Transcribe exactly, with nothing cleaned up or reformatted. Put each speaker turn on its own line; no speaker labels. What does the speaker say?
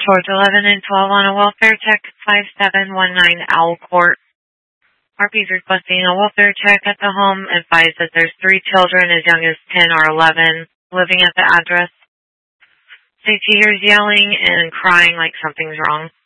George eleven and twelve on a welfare check, five seven one nine Owl Court. R P's requesting a welfare check at the home, advised that there's three children as young as ten or eleven living at the address. Say she hears yelling and crying like something's wrong.